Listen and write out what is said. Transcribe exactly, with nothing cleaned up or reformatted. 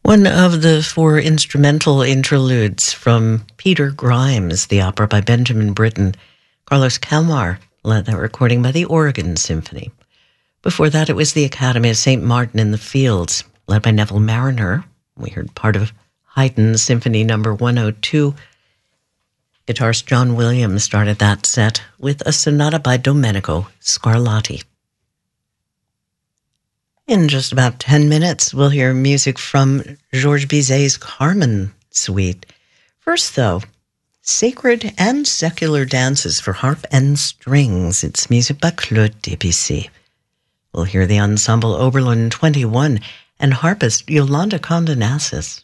One of the four instrumental interludes from Peter Grimes, the opera by Benjamin Britten. Carlos Kalmar led that recording by the Oregon Symphony. Before that, it was the Academy of Saint Martin in the Fields, led by Neville Marriner. We heard part of Haydn's Symphony Number one oh two. Guitarist John Williams started that set with a sonata by Domenico Scarlatti. In just about ten minutes, we'll hear music from Georges Bizet's Carmen Suite. First, though, Sacred and Secular Dances for Harp and Strings. It's music by Claude Debussy. We'll hear the Ensemble Oberlin twenty-one and harpist Yolanda Condonassis.